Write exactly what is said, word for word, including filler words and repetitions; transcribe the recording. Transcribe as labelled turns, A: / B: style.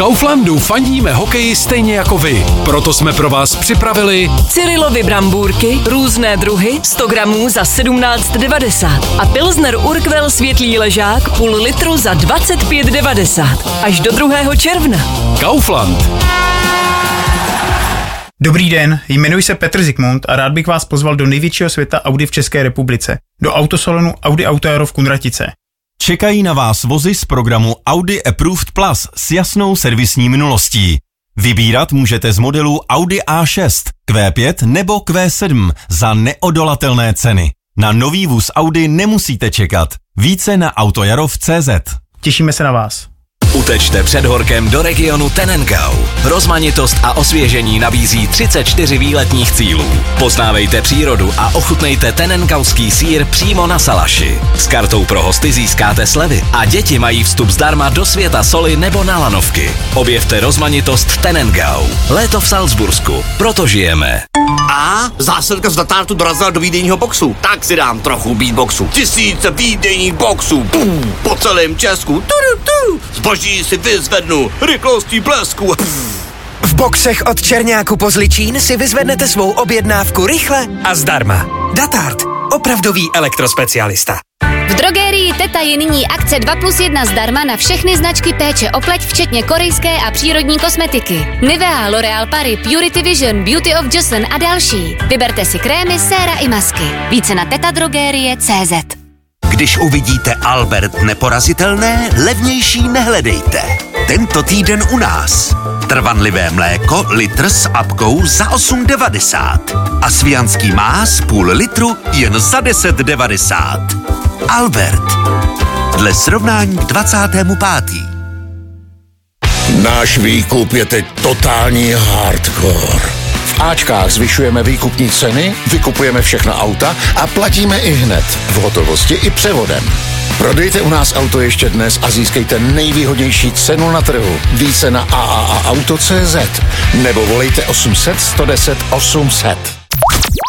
A: Kauflandu fandíme hokeji stejně jako vy. Proto jsme pro vás připravili
B: Cyrilovy brambůrky, různé druhy, sto gramů za sedmnáct devadesát a Pilsner Urquell světlý ležák půl litru za dvacet pět devadesát. Až do druhého června.
A: Kaufland.
C: Dobrý den, jmenuji se Petr Zikmund a rád bych vás pozval do největšího světa Audi v České republice, do autosalonu Audi Auto Jaro v Kunratice.
D: Čekají na vás vozy z programu Audi Approved Plus s jasnou servisní minulostí. Vybírat můžete z modelů Audi A šest, Q pět nebo Q sedm za neodolatelné ceny. Na nový vůz Audi nemusíte čekat. Více na autojarov tečka cé zet.
C: Těšíme se na vás.
E: Utečte před horkem do regionu Tenengau. Rozmanitost a osvěžení nabízí třicet čtyři výletních cílů. Poznávejte přírodu a ochutnejte tenengauský sýr přímo na salaši. S kartou pro hosty získáte slevy a děti mají vstup zdarma do světa soli nebo na lanovky. Objevte rozmanitost Tenengau. Léto v Salzbursku. Proto žijeme.
F: A zásilka z Datártu dorazila do výdejního boxu. Tak si dám trochu beatboxu. Tisíce výdejních boxů. Pum, po celém Česku. Tudu, tu. Zboží si vyzvednu rychlostí blesku.
G: V boxech od Černáku po Zličín si vyzvednete svou objednávku rychle a zdarma. Datart. Opravdový elektrospecialista.
H: V drogerii Teta je nyní akce dva plus jedna zdarma na všechny značky péče o pleť, včetně korejské a přírodní kosmetiky. Nivea, L'Oréal Paris, Purity Vision, Beauty of Joseon a další. Vyberte si krémy, séra i masky. Více na tetadrogerie tečka cé zet.
I: Když uvidíte Albert neporazitelné, levnější nehledejte. Tento týden u nás. Trvanlivé mléko, litr s apkou za osm devadesát. A svijanský más půl litru jen za deset devadesát. Albert. Dle srovnání k dvacátému pátému
J: Náš výkup je teď totální hardcore. V Ačkách zvyšujeme výkupní ceny, vykupujeme všechna auta a platíme i hned, v hotovosti i převodem. Prodejte u nás auto ještě dnes a získejte nejvýhodnější cenu na trhu. Více na a a a auto tečka cé zet nebo volejte osm set sto deset osm set.